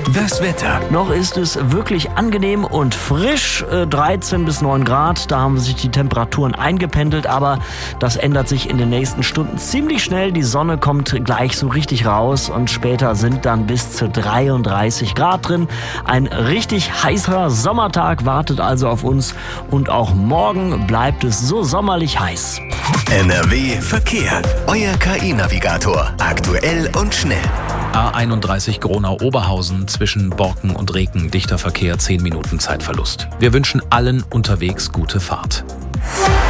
Das Wetter. Noch ist es wirklich angenehm und frisch, 13 bis 9 Grad, da haben sich die Temperaturen eingependelt, aber das ändert sich in den nächsten Stunden ziemlich schnell. Die Sonne kommt gleich so richtig raus und später sind dann bis zu 33 Grad drin. Ein richtig heißer Sommertag wartet also auf uns und auch morgen bleibt es so sommerlich heiß. NRW Verkehr. Euer KI-Navigator. Aktuell und schnell. A31 Gronau-Oberhausen zwischen Borken und Reken. Dichter Verkehr, 10 Minuten Zeitverlust. Wir wünschen allen unterwegs gute Fahrt.